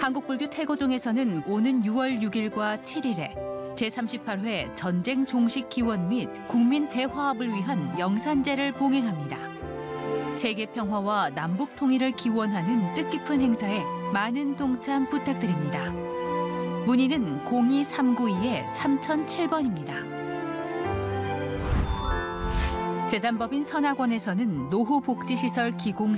한국불교 태고종에서는 오는 6월 6일과 7일에 제38회 전쟁 종식 기원 및 국민 대화합을 위한 영산제를 봉행합니다. 세계 평화와 남북 통일을 기원하는 뜻깊은 행사에 많은 동참 부탁드립니다. 문의는 02392-3007번입니다. 재단법인 선학원에서는 노후복지시설 기공